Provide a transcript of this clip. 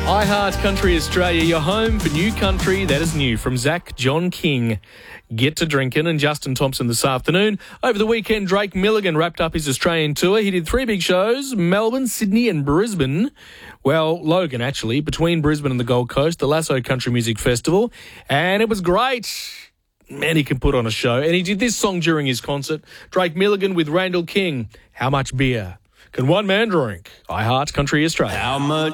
I Heart Country Australia, your home for new country that is new, from Zach John King. Get to drinking and Justin Thompson this afternoon. Over the weekend, Drake Milligan wrapped up his Australian tour. He did 3 big shows, Melbourne, Sydney and Brisbane. Well, Logan, actually, between Brisbane and the Gold Coast, the Lasso Country Music Festival. And it was great. Man, he can put on a show. And he did this song during his concert. Drake Milligan with Randall King. How much beer can one man drink? I Heart Country Australia. How much